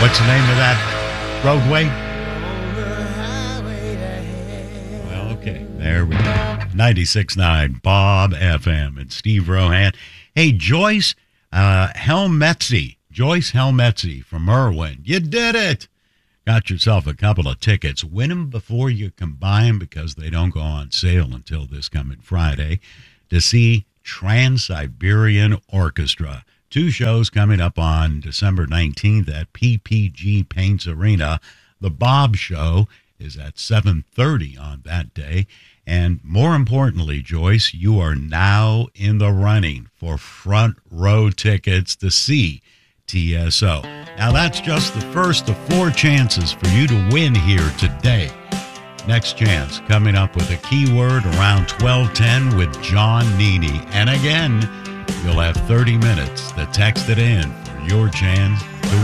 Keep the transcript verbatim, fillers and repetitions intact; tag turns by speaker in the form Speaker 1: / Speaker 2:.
Speaker 1: What's the name of that roadway? Well, okay. There we go. ninety-six point nine Bob F M and Steve Rohan. Hey, Joyce uh, Helmetzi. Joyce Helmetzi from Irwin. You did it. Got yourself a couple of tickets. Win them before you can buy them because they don't go on sale until this coming Friday to see Trans-Siberian Orchestra. Two shows coming up on December nineteenth at P P G Paints Arena. The Bob Show is at seven thirty on that day. And more importantly, Joyce, you are now in the running for front row tickets to see T S O. Now, that's just the first of four chances for you to win here today. Next chance coming up with a keyword around twelve ten with John Nini. And again, you'll have thirty minutes to text it in for your chance